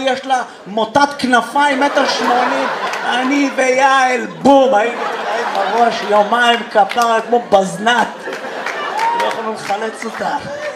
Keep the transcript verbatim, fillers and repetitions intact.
יש לה מוטת כנפיים, מטר שמונים, אני ויעל, בום, היינו תראים בראש יומיים כפרה כמו בזנת, לא יכולנו לחלץ אותה.